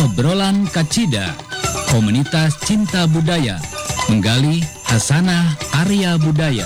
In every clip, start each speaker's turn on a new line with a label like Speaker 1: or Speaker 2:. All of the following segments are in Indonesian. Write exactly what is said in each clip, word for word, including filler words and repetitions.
Speaker 1: Obrolan Kacida, komunitas cinta budaya, menggali hasanah karya budaya.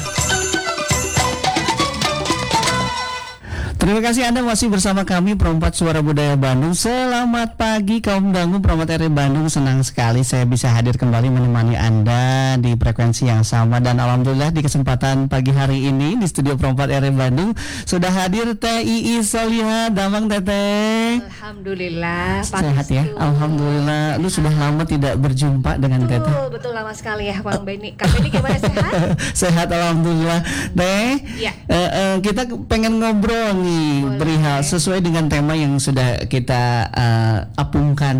Speaker 2: Terima kasih Anda masih bersama kami Perempat Suara Budaya Bandung. Selamat pagi kaum dangu Perempat R I Bandung. Senang sekali saya bisa hadir kembali menemani Anda di frekuensi yang sama. Dan alhamdulillah di kesempatan pagi hari ini di studio Perempat R I Bandung sudah hadir Teh Iis Solihah. Damang Teteh.
Speaker 3: Alhamdulillah.
Speaker 2: Sehat ya? Alhamdulillah. Lu sudah lama tidak berjumpa dengan Teteh.
Speaker 3: Betul, betul lama sekali ya Bang Benny. Kak Benny gimana, sehat?
Speaker 2: Sehat alhamdulillah. Teh,
Speaker 3: ya.
Speaker 2: uh, uh, kita pengen ngobrol nih.
Speaker 3: Boleh.
Speaker 2: Perihal sesuai dengan tema yang sudah kita uh, apungkan.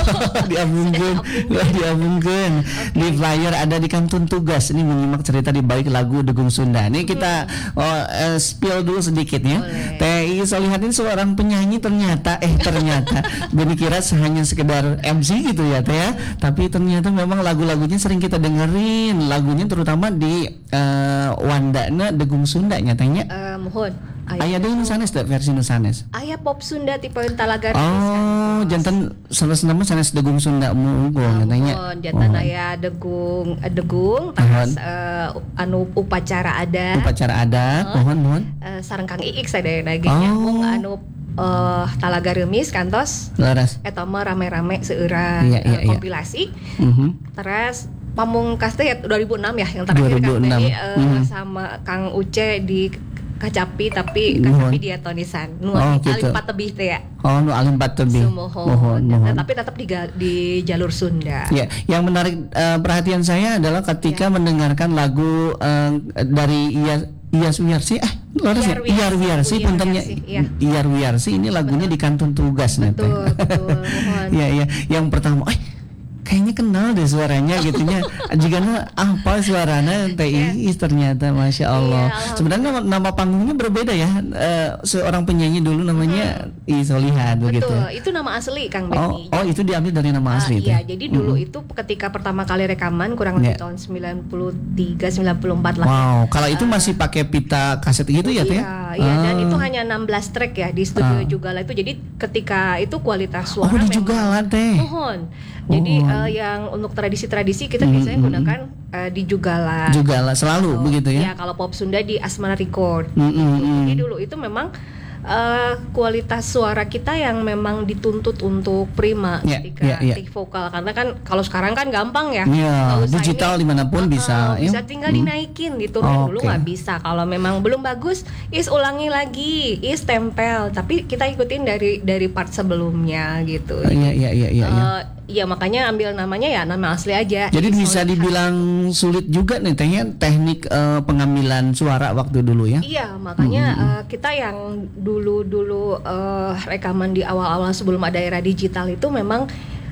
Speaker 2: diabungkan diabungkan okay. Di flyer ada di kantung tugas. Ini menyimak cerita di balik lagu Degung Sunda. Ini kita hmm. oh, uh, spill dulu sedikit ya. Teh Iis Solihah ini seorang penyanyi ternyata eh ternyata Benny kira hanya sekedar M C gitu ya Teh ya. Tapi ternyata memang lagu-lagunya sering kita dengerin. Lagunya terutama di uh, Wandana Degung Sunda nyatanya.
Speaker 3: Uh, mohon.
Speaker 2: Ayah deh nusanes deh versi nusanes.
Speaker 3: Ayah pop Sunda tipe Talaga.
Speaker 2: Oh, jantan salah nama sanes Degung Sunda munggo katanya.
Speaker 3: Jantan ayah Degung uh, Degung terus uh, anu upacara adat.
Speaker 2: Upacara adat, mohon mohon.
Speaker 3: Uh, sareng Kang Iik sadaya lagi nyambung anu uh, Talaga Remis kantos.
Speaker 2: Laras.
Speaker 3: Eta mah rame-rame seueur
Speaker 2: iya, iya,
Speaker 3: uh, kompilasi.
Speaker 2: Iya. Uh-huh.
Speaker 3: Terus Pamungkas teh dua ribu enam ya yang terakhir Kang Benny uh, uh-huh. sama Kang Uce di Kacapi tapi Kacapi dia tonisan nu oh, gitu. Alimpat tebih teh ya.
Speaker 2: Oh, nu alimpat tebih.
Speaker 3: Mohon, mohon, mohon. Tapi tetap di, di jalur Sunda.
Speaker 2: Ya, yang menarik uh, perhatian saya adalah ketika ya. mendengarkan lagu uh, dari Iyas Iyas Wiyarsi ah Laras ya Iyar Wiyarsi puntennya Iyar Wiyarsi ini lagunya betul. Di kantung tugas nanti.
Speaker 3: Betul, betul. Mohon.
Speaker 2: Iya, iya. Yang pertama, eh kayaknya kenal deh suaranya gitunya. Jika apa suaranya Teh Iis ternyata Masya Allah. Iya, sebenarnya nama, nama panggungnya berbeda ya. Uh, seorang penyanyi dulu namanya hmm. Iis Solihah begitu.
Speaker 3: Betul, itu nama asli Kang Benny.
Speaker 2: Oh, oh itu diambil dari nama asli.
Speaker 3: Uh, iya, jadi dulu hmm. itu ketika pertama kali rekaman kurang lebih yeah. tahun sembilan puluh tiga sembilan puluh empat lah.
Speaker 2: Wow, kalau uh, itu masih pakai pita kaset gitu ya Teh?
Speaker 3: Iya, iya uh. dan itu hanya enam belas track ya di studio uh. Jugala itu. Jadi ketika itu kualitas suara
Speaker 2: oh, di Jugala Teh.
Speaker 3: Mohon. Jadi oh. uh, yang untuk tradisi-tradisi kita mm-hmm. biasanya gunakan uh, di Jugala.
Speaker 2: Jugala selalu
Speaker 3: so,
Speaker 2: begitu ya?
Speaker 3: Ya kalau pop Sunda di Asmara Record.
Speaker 2: Mm-hmm.
Speaker 3: Jadi dulu itu memang uh, kualitas suara kita yang memang dituntut untuk prima yeah, ketika yeah, yeah. take vokal karena kan kalau sekarang kan gampang ya.
Speaker 2: Yeah, digital ini, dimanapun uh, bisa.
Speaker 3: Uh, bisa
Speaker 2: ya?
Speaker 3: tinggal mm. dinaikin gitu.
Speaker 2: Oh,
Speaker 3: dulu nggak okay. bisa. Kalau memang belum bagus, is ulangi lagi, is tempel. Tapi kita ikutin dari dari part sebelumnya gitu.
Speaker 2: Iya iya iya iya.
Speaker 3: Iya makanya ambil namanya ya nama asli aja.
Speaker 2: Jadi bisa dibilang sulit juga nih tehnya teknik uh, pengambilan suara waktu dulu ya.
Speaker 3: Iya makanya hmm. uh, kita yang dulu-dulu uh, rekaman di awal-awal sebelum ada era digital itu memang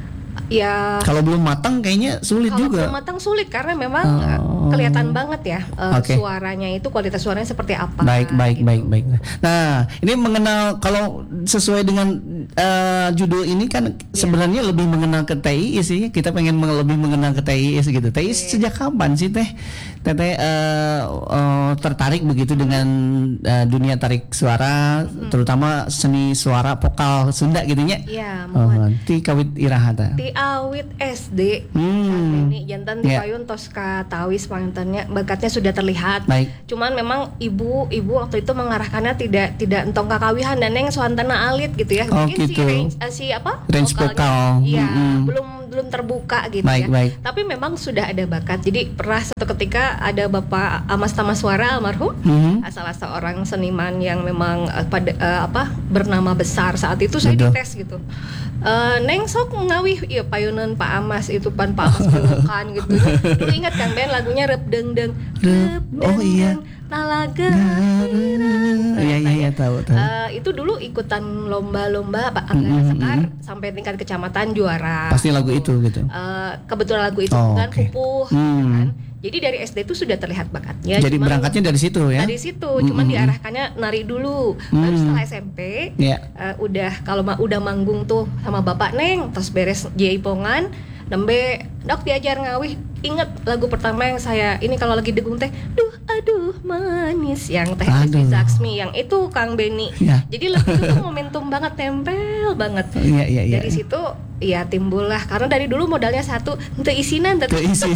Speaker 3: ya
Speaker 2: kalau belum matang kayaknya sulit
Speaker 3: kalau
Speaker 2: juga.
Speaker 3: Kalau belum matang sulit karena memang
Speaker 2: oh.
Speaker 3: kelihatan banget ya uh,
Speaker 2: okay.
Speaker 3: suaranya itu kualitas suaranya seperti apa.
Speaker 2: Baik baik
Speaker 3: gitu.
Speaker 2: baik baik. Nah ini mengenal kalau sesuai dengan uh, judul ini kan yeah. sebenarnya lebih mengenal ke Teh Iis sih. Kita pengen meng- lebih mengenal ke Teh Iis gitu. Teh Iis okay. sejak kapan sih Teh Teteh uh, uh, tertarik begitu dengan uh, dunia tarik suara, hmm. terutama seni suara vokal Sunda gitunya?
Speaker 3: Iya. Yeah,
Speaker 2: uh, ti kawit irahata.
Speaker 3: Ti awit S D.
Speaker 2: Hmm.
Speaker 3: Ini jantan di
Speaker 2: yeah.
Speaker 3: payun toska tawis pangantannya bakatnya sudah terlihat.
Speaker 2: Baik.
Speaker 3: Cuman memang ibu ibu waktu itu mengarahkannya tidak tidak entong kakawihan dan neng suantana alit gitu ya.
Speaker 2: Oh,
Speaker 3: Mungkin
Speaker 2: gitu.
Speaker 3: si range uh, si apa?
Speaker 2: Range vokal.
Speaker 3: Iya,
Speaker 2: hmm.
Speaker 3: belum belum terbuka gitu
Speaker 2: baik,
Speaker 3: ya.
Speaker 2: Baik.
Speaker 3: Tapi memang sudah ada bakat. Jadi pernah satu ketika ada Bapak Amas Tamaswara almarhum,
Speaker 2: hmm.
Speaker 3: salah seorang seniman yang memang uh, pada uh, apa bernama besar saat itu saya
Speaker 2: Betul.
Speaker 3: dites gitu. Uh, neng sok ngawih iya payunan Pak Amas itu pan Pak Amas pelukan gitu. Dulu ingat kan Ben lagunya rep deng deng.
Speaker 2: Rep, oh iya.
Speaker 3: Talaga.
Speaker 2: Iya iya iya tahu tahu.
Speaker 3: Uh, itu dulu ikutan lomba-lomba Pak Angga
Speaker 2: mm-hmm.
Speaker 3: Sekar sampai tingkat kecamatan juara.
Speaker 2: Pasti lagu itu gitu.
Speaker 3: Uh, kebetulan lagu itu
Speaker 2: oh,
Speaker 3: kan
Speaker 2: okay.
Speaker 3: pupuh
Speaker 2: hmm.
Speaker 3: kan. Jadi dari S D itu sudah terlihat bakatnya.
Speaker 2: Jadi
Speaker 3: cuman,
Speaker 2: berangkatnya dari situ ya?
Speaker 3: Dari situ, mm-hmm. cuman diarahkannya nari dulu.
Speaker 2: Mm.
Speaker 3: Baru setelah S M P,
Speaker 2: yeah.
Speaker 3: uh, udah kalau ma- udah manggung tuh sama Bapak Neng, terus beres jaipongan, nembe dok diajar ngawih. Ingat lagu pertama yang saya ini kalau lagi degung teh, duh aduh manis yang teh Rizky Zaksmi yang itu Kang Benny. Yeah. Jadi lagu itu tuh momentum banget, tempel banget.
Speaker 2: Yeah, yeah, yeah.
Speaker 3: Dari situ ya timbullah karena dari dulu modalnya satu untuk isinan
Speaker 2: Ke isi.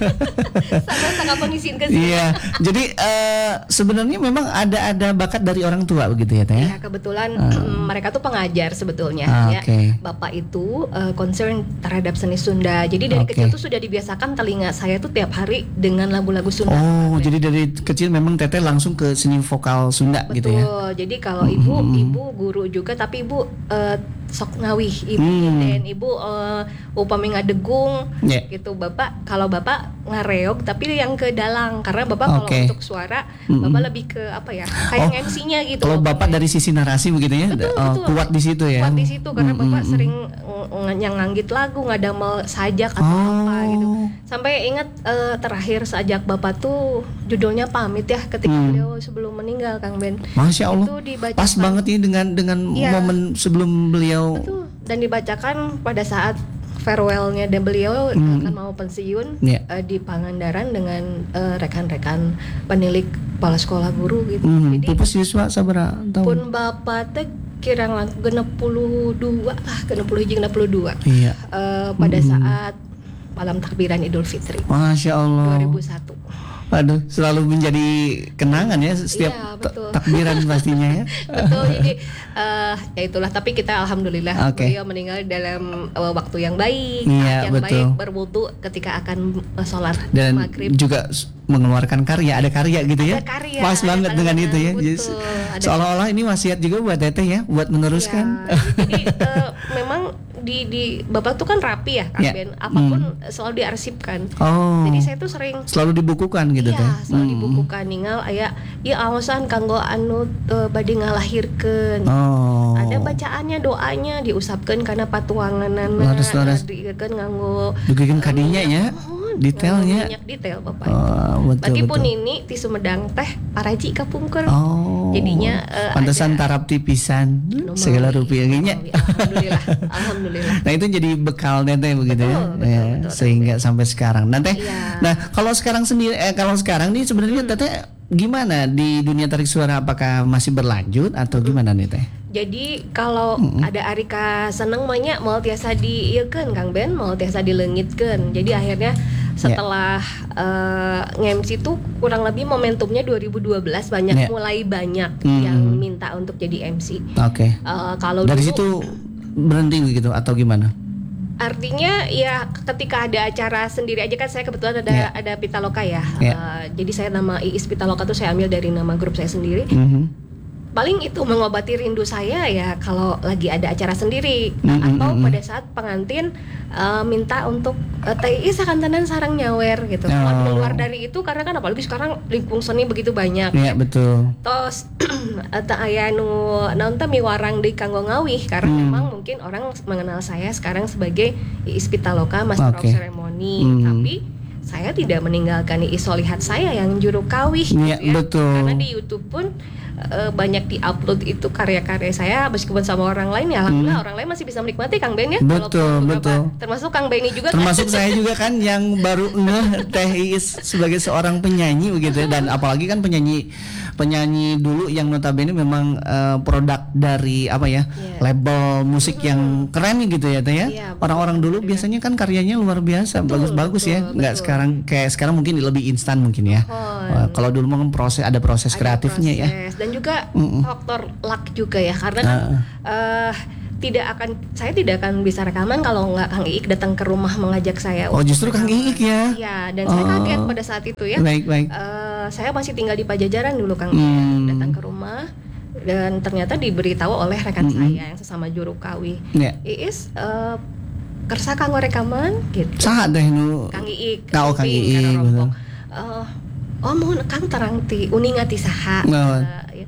Speaker 3: sama sangat mengisin ke sini.
Speaker 2: Iya. Jadi eh, sebenarnya memang ada ada bakat dari orang tua begitu ya Teh?
Speaker 3: Ya kebetulan mm, mereka tuh pengajar sebetulnya
Speaker 2: Ah,
Speaker 3: ya.
Speaker 2: oke.
Speaker 3: Bapak itu uh, concern terhadap seni Sunda. Jadi dari
Speaker 2: Oke.
Speaker 3: kecil tuh sudah dibiasakan telinga saya tuh tiap hari dengan lagu-lagu Sunda.
Speaker 2: Oh, jadi dari kecil memang Teteh langsung ke seni vokal Sunda
Speaker 3: Betul.
Speaker 2: gitu ya?
Speaker 3: Jadi kalau ibu ibu guru juga tapi ibu uh, sok ngawih ibu
Speaker 2: Hmm.
Speaker 3: dan ibu uh, upami ngadegung
Speaker 2: Ya.
Speaker 3: gitu. Bapak kalau bapak ngareog tapi yang ke dalang karena bapak kalau
Speaker 2: Oke.
Speaker 3: untuk suara bapak lebih ke apa ya kayak
Speaker 2: Oh,
Speaker 3: M C-nya gitu.
Speaker 2: Kalau Bapak dari sisi narasi begitu ya,
Speaker 3: Betul,
Speaker 2: oh,
Speaker 3: betul.
Speaker 2: kuat di situ ya.
Speaker 3: kuat di situ karena
Speaker 2: Mm,
Speaker 3: bapak
Speaker 2: mm,
Speaker 3: sering ng- ng- yang nganggit lagu ngadamel sajak atau
Speaker 2: Oh.
Speaker 3: apa gitu sampai ingat eh, terakhir sajak bapak tuh judulnya pamit ya ketika
Speaker 2: Hmm.
Speaker 3: beliau sebelum meninggal Kang Ben.
Speaker 2: Masya Allah.
Speaker 3: Itu dibacakan.
Speaker 2: Pas banget ini dengan dengan
Speaker 3: Iya.
Speaker 2: momen sebelum beliau.
Speaker 3: Betul. Dan dibacakan pada saat farewellnya dan beliau
Speaker 2: Hmm.
Speaker 3: akan mau pensiun
Speaker 2: Iya.
Speaker 3: eh, di Pangandaran dengan eh, rekan-rekan penilik kepala sekolah guru gitu.
Speaker 2: Hmm,
Speaker 3: Jadi
Speaker 2: pupus siswa sabara tahun.
Speaker 3: pun bapak teh kirang lang genep puluh dua lah genep puluh hiji genep puluh dua
Speaker 2: Iya.
Speaker 3: eh, pada
Speaker 2: Hmm.
Speaker 3: saat malam takbiran Idul Fitri
Speaker 2: Masya Allah.
Speaker 3: dua ribu satu.
Speaker 2: Aduh, selalu menjadi kenangan ya setiap
Speaker 3: Iya,
Speaker 2: ta-
Speaker 3: betul.
Speaker 2: takbiran pastinya ya.
Speaker 3: Betul, jadi eh, ya itulah. Tapi kita alhamdulillah
Speaker 2: Oke.
Speaker 3: beliau meninggal dalam eh, waktu yang baik,
Speaker 2: Iya,
Speaker 3: yang
Speaker 2: betul.
Speaker 3: baik berwudu ketika akan eh, sholat
Speaker 2: Dan
Speaker 3: maghrib.
Speaker 2: juga s- mengeluarkan karya, ada karya gitu ya.
Speaker 3: Ada karya,
Speaker 2: Pas
Speaker 3: ada
Speaker 2: banget dengan
Speaker 3: karya,
Speaker 2: itu ya.
Speaker 3: betul,
Speaker 2: Jadi,
Speaker 3: ada
Speaker 2: seolah-olah ini wasiat juga buat Teteh ya, buat meneruskan.
Speaker 3: Ya, jadi eh, memang di di bapak tuh kan rapi ya Kang
Speaker 2: Ya.
Speaker 3: Ben, apapun selalu diarsipkan.
Speaker 2: Oh.
Speaker 3: Jadi saya tuh sering
Speaker 2: Selalu dibukukan gitu Teh.
Speaker 3: iya, selalu
Speaker 2: Hmm.
Speaker 3: dibukukan ninggal aya ya awasan kanggo anu uh, bade ngalahirkeun.
Speaker 2: Oh.
Speaker 3: Ada bacaannya, doanya diusapkeun karena patuanganana.
Speaker 2: Laras-laras.
Speaker 3: Dikeun nganggo
Speaker 2: Dugikeun kadinya ya.
Speaker 3: oh,
Speaker 2: Detailnya.
Speaker 3: nganggo minyak detail Bapak.
Speaker 2: Oh, betul
Speaker 3: Bagi pun
Speaker 2: betul.
Speaker 3: ini ti Sumedang teh paraji kapungkur.
Speaker 2: Oh.
Speaker 3: Jadinya, eh,
Speaker 2: pantesan
Speaker 3: ada-
Speaker 2: tarap tipisan
Speaker 3: Numawi,
Speaker 2: segala rupiahnya.
Speaker 3: numawi. Alhamdulillah, alhamdulillah.
Speaker 2: Nah itu jadi bekal Teteh begitu ya,
Speaker 3: Betul, betul,
Speaker 2: Ya,
Speaker 3: betul,
Speaker 2: sehingga sampai sekarang. Nah Teh,
Speaker 3: Iya.
Speaker 2: nah kalau sekarang sendiri, eh, kalau sekarang nih sebenarnya
Speaker 3: Hmm.
Speaker 2: Teteh gimana di dunia tarik suara? Apakah masih berlanjut atau gimana nih Teh?
Speaker 3: Jadi kalau ada Arika seneng banyak mau tiasa diieukeun Kang Ben, mau tiasa dileungitkeun. Jadi akhirnya setelah eh, nge-M C itu kurang lebih momentumnya dua ribu dua belas banyak
Speaker 2: Ya.
Speaker 3: mulai banyak
Speaker 2: Hmm.
Speaker 3: yang minta untuk jadi M C.
Speaker 2: Oke.
Speaker 3: Eh, kalau
Speaker 2: Dari
Speaker 3: dulu
Speaker 2: situ berhenti begitu atau gimana?
Speaker 3: artinya ya ketika ada acara sendiri aja kan saya kebetulan ada
Speaker 2: Ya.
Speaker 3: ada Pitaloka ya.
Speaker 2: Ya.
Speaker 3: Eh, jadi saya nama Iis Pitaloka tuh saya ambil dari nama grup saya sendiri.
Speaker 2: Mhm.
Speaker 3: Paling itu mengobati rindu saya ya kalau lagi ada acara sendiri
Speaker 2: Mm, mm,
Speaker 3: atau
Speaker 2: mm,
Speaker 3: pada saat pengantin uh, minta untuk uh, Teh Iis akantanan sarang nyawer gitu.
Speaker 2: Oh.
Speaker 3: Di luar dari itu karena kan apalagi sekarang lingkung seni begitu banyak.
Speaker 2: Iya betul.
Speaker 3: Tos eta aya nu naon teh miwarang di kanggo ngawih karena
Speaker 2: Hmm.
Speaker 3: memang mungkin orang mengenal saya sekarang sebagai Iis Pitaloka Master
Speaker 2: Oke.
Speaker 3: of Ceremony,
Speaker 2: Hmm.
Speaker 3: tapi saya tidak meninggalkan Iis Solihat saya yang juru kawih
Speaker 2: Iya,
Speaker 3: gitu ya.
Speaker 2: betul.
Speaker 3: Karena di YouTube pun eh, banyak diupload itu karya-karya saya meskipun sama orang lain ya alhamdulillah orang lain masih bisa menikmati Kang Ben ya.
Speaker 2: Hmm. Betul,
Speaker 3: Walaupun beberapa-
Speaker 2: betul.
Speaker 3: Termasuk Kang Benny juga kan.
Speaker 2: Termasuk saya juga kan yang baru ngeh Teh Iis sebagai seorang penyanyi begitu ya. Dan apalagi kan penyanyi penyanyi dulu yang notabene memang eh, produk dari apa ya
Speaker 3: Iya.
Speaker 2: label musik yang keren gitu ya Teh ya.
Speaker 3: Iya, betul.
Speaker 2: Orang-orang dulu biasanya kan karyanya luar biasa,
Speaker 3: Betul,
Speaker 2: bagus-bagus ya.
Speaker 3: betul,
Speaker 2: Nggak
Speaker 3: betul.
Speaker 2: sekarang kayak sekarang mungkin lebih instan mungkin ya.
Speaker 3: Oh,
Speaker 2: Wah, kalau dulu mungkin proses ada proses
Speaker 3: ada
Speaker 2: kreatifnya ya.
Speaker 3: proses. Dan juga
Speaker 2: Mm-mm.
Speaker 3: faktor luck juga ya karena kan eh, tidak akan saya tidak akan bisa rekaman kalau nggak Kang Iik datang ke rumah mengajak saya.
Speaker 2: Oh
Speaker 3: untuk
Speaker 2: justru Kang
Speaker 3: rekaman.
Speaker 2: Iik ya.
Speaker 3: Iya, dan saya
Speaker 2: Oh.
Speaker 3: kaget pada saat itu ya.
Speaker 2: Baik baik.
Speaker 3: Eh, saya masih tinggal di Pajajaran dulu Kang
Speaker 2: Hmm.
Speaker 3: Iik datang ke rumah dan ternyata diberitahu oleh rekan
Speaker 2: Mm-mm.
Speaker 3: saya yang sesama juru kawi.
Speaker 2: Ya.
Speaker 3: Iis eh, kersa kanggo rekaman gitu.
Speaker 2: Saha teh nu
Speaker 3: Kang Iik.
Speaker 2: Oh, Kang
Speaker 3: kuping,
Speaker 2: Iik,
Speaker 3: karena rompong.
Speaker 2: betul.
Speaker 3: Eh, oh mohon Kang terang ti uninga ti saha.
Speaker 2: Naon?
Speaker 3: Eh, ya.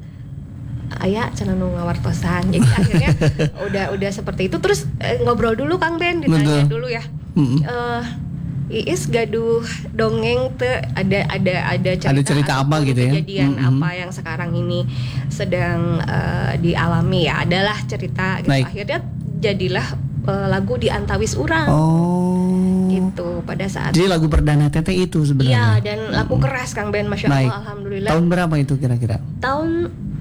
Speaker 3: Aya cenah nu ngawartosan. Jadi akhirnya udah udah seperti itu terus eh, ngobrol dulu Kang Ben ditanya
Speaker 2: Betul.
Speaker 3: dulu ya.
Speaker 2: Mm-mm.
Speaker 3: Eh, Iis gaduh dongeng teh ada ada ada cerita,
Speaker 2: Ada cerita apa
Speaker 3: ataupun
Speaker 2: gitu ya?
Speaker 3: kejadian
Speaker 2: Mm-mm.
Speaker 3: apa yang sekarang ini sedang eh, dialami ya adalah cerita gitu.
Speaker 2: Baik.
Speaker 3: Akhirnya jadilah eh, lagu di Antawis Urang
Speaker 2: Oh.
Speaker 3: gitu pada saat
Speaker 2: Jadi lagu perdana Teteh itu
Speaker 3: iya
Speaker 2: sebenarnya.
Speaker 3: dan lagu keras Kang Ben Masya
Speaker 2: Baik.
Speaker 3: Allah alhamdulillah
Speaker 2: Tahun berapa itu kira-kira?
Speaker 3: tahun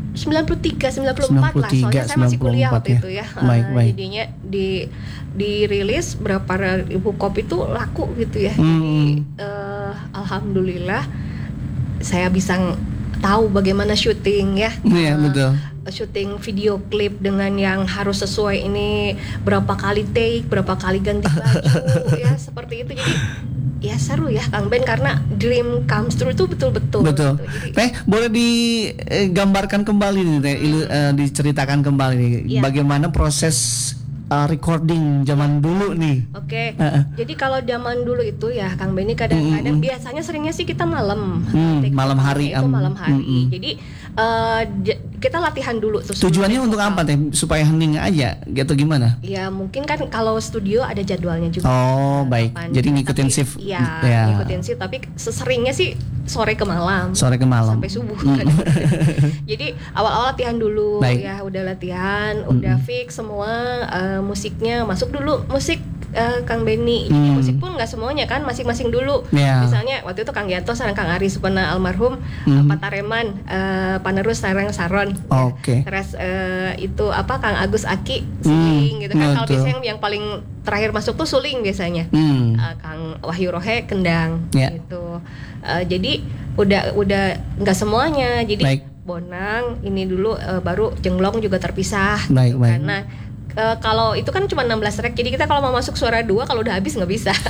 Speaker 3: sembilan puluh tiga sembilan puluh empat lah, soalnya saya masih kuliah waktu
Speaker 2: ya.
Speaker 3: itu ya.
Speaker 2: Baik,
Speaker 3: Uh,
Speaker 2: baik.
Speaker 3: Jadinya di dirilis berapa ribu kopi itu laku gitu ya.
Speaker 2: Hmm.
Speaker 3: Jadi uh, alhamdulillah saya bisa ng- tahu bagaimana syuting ya.
Speaker 2: Iya,
Speaker 3: Uh,
Speaker 2: betul.
Speaker 3: syuting video klip dengan yang harus sesuai ini, berapa kali take, berapa kali ganti baju ya, seperti itu. Jadi ya seru ya Kang Ben, karena dream comes true itu betul-betul
Speaker 2: Betul.
Speaker 3: gitu. Jadi,
Speaker 2: Teh, boleh digambarkan kembali nih, Teh, ilu- eh, diceritakan kembali nih,
Speaker 3: Iya.
Speaker 2: bagaimana proses uh, recording zaman dulu nih.
Speaker 3: Oke,
Speaker 2: Heeh.
Speaker 3: jadi kalau zaman dulu itu ya Kang Benny kadang-kadang biasanya seringnya sih kita malam,
Speaker 2: Hmm,
Speaker 3: Take
Speaker 2: malam hari,
Speaker 3: itu
Speaker 2: am-
Speaker 3: malam hari.
Speaker 2: mm-mm.
Speaker 3: Jadi eh, j- kita latihan dulu tuh. sebelum
Speaker 2: Tujuannya
Speaker 3: take
Speaker 2: untuk
Speaker 3: vokal.
Speaker 2: apa, Teh? Supaya hening aja gitu gimana?
Speaker 3: Ya mungkin kan kalau studio ada jadwalnya juga.
Speaker 2: Oh,
Speaker 3: eh,
Speaker 2: baik.
Speaker 3: kapan.
Speaker 2: Jadi ngikutin
Speaker 3: Tapi,
Speaker 2: shift.
Speaker 3: Iya,
Speaker 2: Ya.
Speaker 3: ngikutin shift. Tapi seseringnya sih sore ke malam.
Speaker 2: Sore ke malam.
Speaker 3: Sampai subuh. kadang-kadang. Jadi awal-awal latihan dulu,
Speaker 2: Baik.
Speaker 3: ya udah latihan, udah fix semua eh, musiknya, masuk dulu musik eh, Kang Benny. Jadi
Speaker 2: Hmm.
Speaker 3: musik pun nggak semuanya kan, masing-masing dulu.
Speaker 2: Ya.
Speaker 3: Misalnya waktu itu Kang Yanto sareng Kang Aris pernah almarhum,
Speaker 2: Hmm.
Speaker 3: Pak Tareman, eh, panerus sareng Saron. ya.
Speaker 2: Oke.
Speaker 3: Terus eh, itu apa Kang Agus Aki suling gitu kan. Kalau
Speaker 2: betul.
Speaker 3: biasanya yang, yang paling terakhir masuk tuh suling biasanya.
Speaker 2: Hmm.
Speaker 3: Eh, Kang Wahyu Rohe kendang
Speaker 2: Ya.
Speaker 3: gitu. Eh, jadi udah udah nggak semuanya. Jadi
Speaker 2: Baik.
Speaker 3: Bonang ini dulu eh, baru Jenglong juga terpisah.
Speaker 2: Baik,
Speaker 3: gitu
Speaker 2: baik.
Speaker 3: kan. Nah, eh, kalau itu kan cuma enam belas track. Jadi kita kalau mau masuk suara dua kalau udah habis nggak bisa.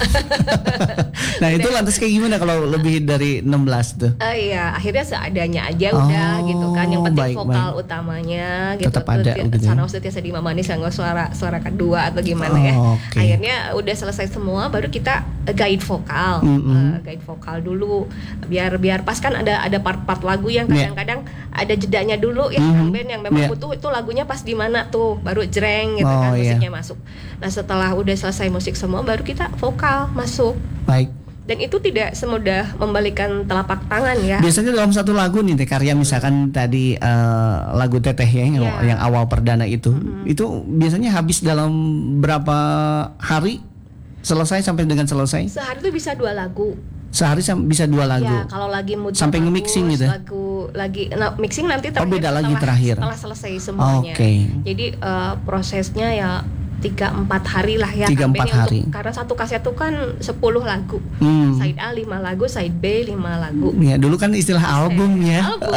Speaker 2: Nah, itu lantas kayak gimana kalau lebih dari enam belas tuh?
Speaker 3: Eh, iya, akhirnya seadanya aja udah
Speaker 2: Oh,
Speaker 3: gitu kan. Yang penting
Speaker 2: baik,
Speaker 3: vokal
Speaker 2: baik.
Speaker 3: utamanya gitu.
Speaker 2: Tetap ada
Speaker 3: Terus
Speaker 2: gitu ya.
Speaker 3: Sarana Setia Sedima Manis yang suara suara kedua atau gimana ya.
Speaker 2: Oh, oke.
Speaker 3: Akhirnya udah selesai semua baru kita eh, guide vokal.
Speaker 2: Mm-mm.
Speaker 3: Eh, guide vokal dulu biar biar pas kan ada ada part-part lagu yang
Speaker 2: Yeah.
Speaker 3: kadang-kadang ada jedanya dulu ya
Speaker 2: Mhm.
Speaker 3: Kang Ben yang memang
Speaker 2: Yeah.
Speaker 3: butuh itu lagunya pas di mana tuh baru jreng gitu
Speaker 2: Oh,
Speaker 3: kan
Speaker 2: iya.
Speaker 3: musiknya masuk. Nah, setelah udah selesai musik semua baru kita vokal masuk.
Speaker 2: Baik.
Speaker 3: Dan itu tidak semudah membalikan telapak tangan ya.
Speaker 2: Biasanya dalam satu lagu nih, Teh, karya misalkan tadi eh, lagu Teteh ya yang,
Speaker 3: Iya.
Speaker 2: yang awal perdana itu, itu biasanya habis dalam berapa hari selesai sampai dengan selesai?
Speaker 3: Sehari tuh bisa dua lagu.
Speaker 2: Sehari sam- bisa dua lagu.
Speaker 3: Ya, kalau lagi mood
Speaker 2: Sampai nge-mixing gitu?
Speaker 3: Lagu lagi nah, mixing nanti
Speaker 2: Oh,
Speaker 3: terakhir
Speaker 2: beda lagi
Speaker 3: setelah,
Speaker 2: terakhir.
Speaker 3: setelah selesai semuanya.
Speaker 2: Oke.
Speaker 3: Jadi eh, prosesnya ya tiga empat hari lah ya.
Speaker 2: Tiga,
Speaker 3: Kang
Speaker 2: empat
Speaker 3: Benny, untuk-
Speaker 2: hari.
Speaker 3: karena satu kaset itu kan sepuluh lagu.
Speaker 2: Hmm.
Speaker 3: Side A lima lagu, side B lima lagu.
Speaker 2: Ya, dulu kan istilah album ya.
Speaker 3: Album.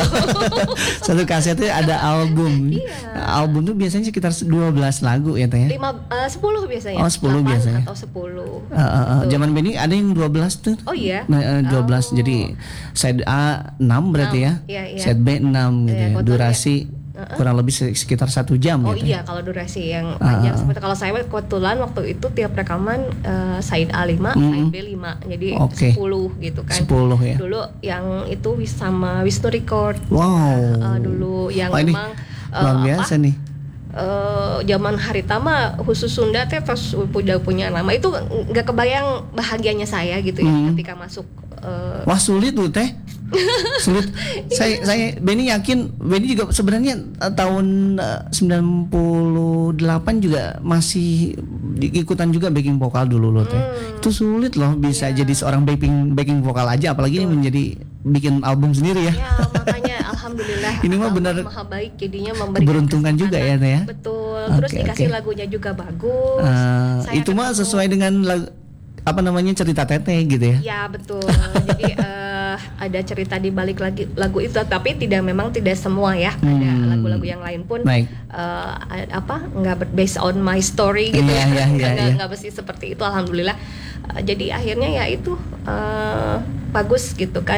Speaker 2: Satu kaset itu ada album.
Speaker 3: Iya.
Speaker 2: Album tuh biasanya sekitar dua belas lagu ya, Teh. ya?
Speaker 3: lima eh, sepuluh biasanya.
Speaker 2: Oh, sepuluh
Speaker 3: Delapan
Speaker 2: biasanya.
Speaker 3: atau sepuluh.
Speaker 2: Eh, eh, eh,
Speaker 3: Gitu.
Speaker 2: zaman Benny ada yang dua belas tuh.
Speaker 3: Oh iya.
Speaker 2: Nah, eh, dua belas.
Speaker 3: Oh.
Speaker 2: Jadi side A enam berarti
Speaker 3: Enam,
Speaker 2: ya.
Speaker 3: iya, iya.
Speaker 2: Side B enam gitu
Speaker 3: Iya,
Speaker 2: ya.
Speaker 3: kotornya.
Speaker 2: Durasi kurang lebih se- sekitar satu jam
Speaker 3: Oh
Speaker 2: gitu.
Speaker 3: iya, kalau durasi yang panjang seperti kalau saya kebetulan waktu itu tiap rekaman eh, side A lima, side B lima. Jadi
Speaker 2: Oke.
Speaker 3: sepuluh gitu kan.
Speaker 2: sepuluh ya.
Speaker 3: Dulu yang itu wis- sama Wisnu Record.
Speaker 2: Wow.
Speaker 3: Eh, dulu yang
Speaker 2: Wah, ini
Speaker 3: memang eh,
Speaker 2: luar
Speaker 3: apa,
Speaker 2: biasa nih.
Speaker 3: eh, zaman Haritama khusus Sunda teh terus udah punya nama itu nggak kebayang bahagianya saya gitu ya
Speaker 2: Hmm.
Speaker 3: ketika masuk eh,
Speaker 2: Wah, sulit tuh, Teh. Sulit. saya saya Benny yakin Benny juga sebenarnya eh, tahun eh, sembilan puluh delapan juga masih di- ikutan juga backing vokal dulu loh, Teh.
Speaker 3: Hmm.
Speaker 2: Itu sulit loh bisa
Speaker 3: Iya.
Speaker 2: jadi seorang backing backing vokal aja, apalagi ini menjadi bikin album sendiri ya.
Speaker 3: ya makanya alhamdulillah
Speaker 2: Ini mah
Speaker 3: Allah
Speaker 2: benar
Speaker 3: maha baik jadinya memberikan
Speaker 2: keberuntungan juga ya, Teh, ya?
Speaker 3: betul terus
Speaker 2: Oke,
Speaker 3: dikasih
Speaker 2: oke.
Speaker 3: lagunya juga bagus.
Speaker 2: Eh,
Speaker 3: Saya
Speaker 2: itu mah
Speaker 3: ketemu-
Speaker 2: sesuai dengan lagu, apa namanya cerita Teteh gitu ya.
Speaker 3: ya betul jadi eh, ada cerita di balik lagi lagu itu tapi tidak memang tidak semua ya ada
Speaker 2: Hmm.
Speaker 3: lagu-lagu yang lain pun
Speaker 2: Baik.
Speaker 3: eh, a- apa nggak ber- based on my story gitu
Speaker 2: Iya, iya, iya,
Speaker 3: nggak nggak-
Speaker 2: iya.
Speaker 3: nggak mesti seperti itu alhamdulillah. Eh, jadi akhirnya ya itu eh, bagus gitu kan